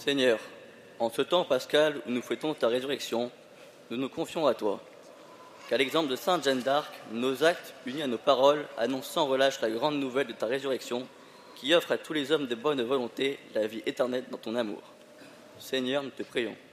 Seigneur, en ce temps pascal où nous fêtons ta résurrection, nous nous confions à toi. Qu'à l'exemple de Sainte Jeanne d'Arc, nos actes, unis à nos paroles, annoncent sans relâche la grande nouvelle de ta résurrection, qui offre à tous les hommes de bonne volonté la vie éternelle dans ton amour. Seigneur, nous te prions.